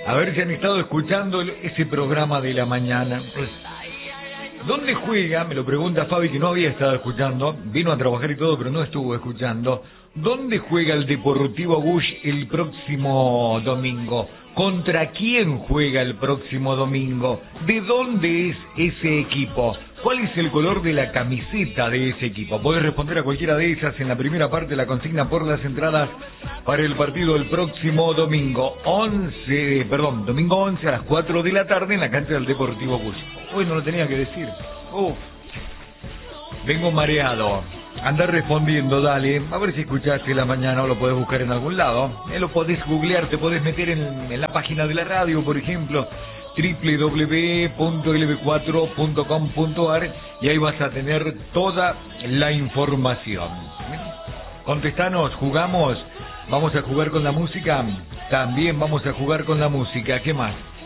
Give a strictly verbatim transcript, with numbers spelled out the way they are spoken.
A ver si han estado escuchando ese programa de la mañana. ¿Dónde juega? Me lo pregunta Fabi, que no había estado escuchando. Vino a trabajar y todo, pero no estuvo escuchando. ¿Dónde juega el Deportivo Bush el próximo domingo? ¿Contra quién juega el próximo domingo? ¿De dónde es ese equipo? ¿Cuál es el color de la camiseta de ese equipo? Podés responder a cualquiera de esas en la primera parte de la consigna por las entradas para el partido del próximo domingo. once, perdón, domingo once a las cuatro de la tarde en la cancha del Deportivo Bush. Hoy no lo tenía que decir. Uf. Vengo mareado. Andá respondiendo, dale. A ver si escuchaste la mañana o lo podés buscar en algún lado. Eh, lo podés googlear, te podés meter en, en la página de la radio, por ejemplo, doble u doble u doble u punto ele be cuatro punto com punto a r, y ahí vas a tener toda la información. Contestanos, jugamos, vamos a jugar con la música, también vamos a jugar con la música. ¿Qué más?